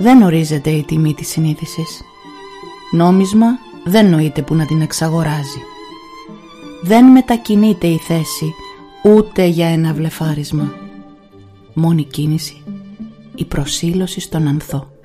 δεν ορίζεται η τιμή της συνείδησης. Νόμισμα δεν νοείται που να την εξαγοράζει. Δεν μετακινείται η θέση ούτε για ένα βλεφάρισμα. Μόνη κίνηση η προσήλωση στον ανθό.